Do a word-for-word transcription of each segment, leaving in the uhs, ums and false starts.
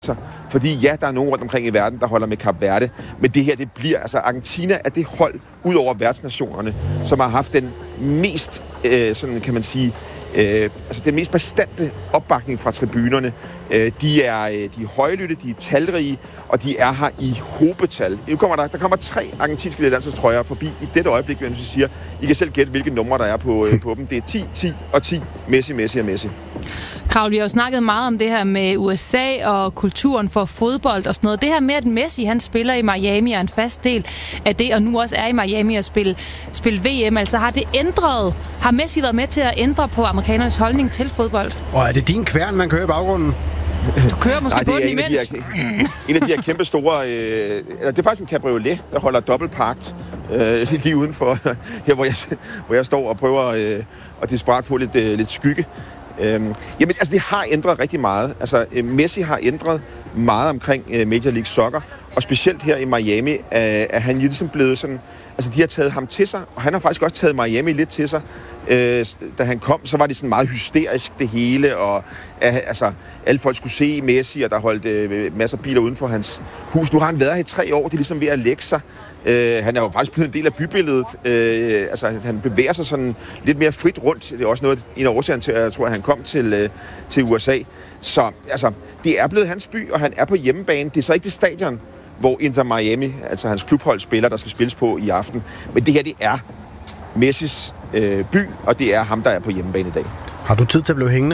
Fordi ja, der er nogen rundt omkring i verden, der holder med Kap Verde, men det her, det bliver, altså Argentina er det hold, ud over værtsnationerne, som har haft den mest, øh, sådan kan man sige, øh, altså den mest bestandte opbakning fra tribunerne. Øh, de, er, de er højlytte, de er talrige, og de er her i hobetal. Nu kommer der, der kommer tre argentinske landsholdstrøjer forbi i dette øjeblik, hvem så siger, I kan selv gætte, hvilke numre der er på, øh, på dem. Det er ti, ti og ti. Messi, Messi og Messi. Kravl, vi har jo snakket meget om det her med U S A og kulturen for fodbold og sådan noget. Det her med, at Messi han spiller i Miami, er en fast del af det, og nu også er i Miami at spille, spille V M. Altså har det ændret, har Messi været med til at ændre på amerikanernes holdning til fodbold? Og er det din kværn, man kører i baggrunden? Du kører måske Nej, på den imens. En af de her, en af de her kæmpe store... Øh, det er faktisk en cabriolet, der holder dobbeltparket øh, lige udenfor, her hvor jeg, hvor jeg står og prøver øh, at desperat få lidt, øh, lidt skygge. Øhm, jamen, altså, det har ændret rigtig meget. Altså, øh, Messi har ændret meget omkring øh, Major League Soccer, og specielt her i Miami øh, er han jo ligesom blevet sådan... Altså, de har taget ham til sig, og han har faktisk også taget Miami lidt til sig. Øh, da han kom, så var det sådan meget hysterisk, det hele, og øh, altså, alle folk skulle se Messi, og der holdt øh, masser af biler uden for hans hus. Nu har han været her i tre år, det er ligesom ved at lægge sig. Øh, han er jo faktisk blevet en del af bybilledet. Øh, altså, han bevæger sig sådan lidt mere frit rundt. Det er også noget, en af årsagerne til, at jeg tror, at han kom til, øh, til U S A. Så altså, det er blevet hans by, og han er på hjemmebane. Det er så ikke det stadion, hvor Inter Miami, altså hans klubhold, spiller, der skal spilles på i aften. Men det her, det er Messis øh, by, og det er ham, der er på hjemmebane i dag. Har du tid til at blive hængende?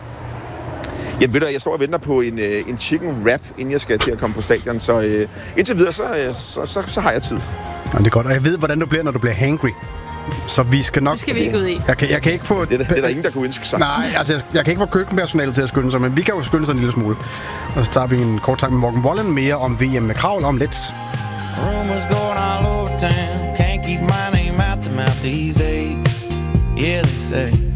Jamen ved du, jeg står og venter på en, øh, en chicken wrap, inden jeg skal til at komme på stadion, så øh, indtil videre, så, øh, så, så, så har jeg tid. Ja, det er godt, og jeg ved, hvordan du bliver, når du bliver hangry. Så vi skal nok... Det skal vi ikke ud i. Jeg kan, jeg kan ikke få... Det er, det er der ingen, der kunne ønske sig. Nej, altså jeg, jeg kan ikke få køkkenpersonalet til at skynde sig, men vi kan jo skynde sig en lille smule. Og så tager vi en kort tak med Morgan Wallen, mere om V M med Kravl om lidt. Rumors going all over town. Can't keep my name out the mouth these days. Yeah, they say